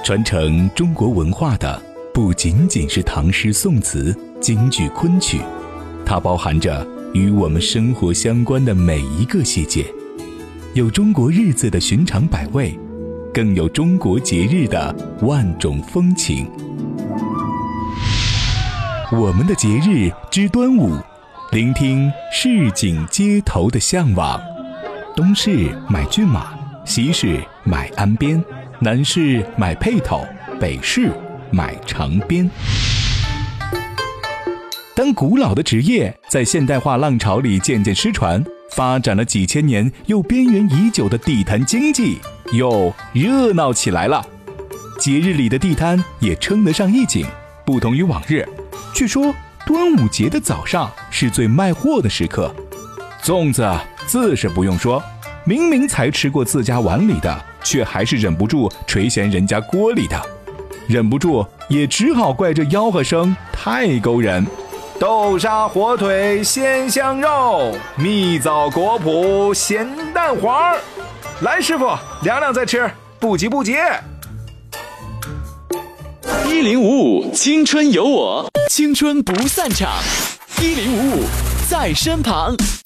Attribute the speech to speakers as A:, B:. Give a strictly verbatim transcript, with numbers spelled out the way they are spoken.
A: 传承中国文化的不仅仅是唐诗宋词、京剧昆曲，它包含着与我们生活相关的每一个细节，有中国日子的寻常百味，更有中国节日的万种风情。我们的节日之端午，聆听市井街头的向往。东市买骏马，西市买鞍鞭，南市买辔头，北市买长鞭。当古老的职业在现代化浪潮里渐渐失传，发展了几千年又边缘已久的地摊经济又热闹起来了。节日里的地摊也称得上一景。不同于往日，据说端午节的早上是最卖货的时刻。粽子自是不用说，明明才吃过自家碗里的，却还是忍不住垂涎人家锅里的，忍不住也只好怪这吆喝声太勾人。豆沙火腿鲜香肉，蜜枣果脯咸蛋黄。来师傅，凉凉再吃，不急不急。
B: 一零五五青春有我，青春不散场，一零五五在身旁。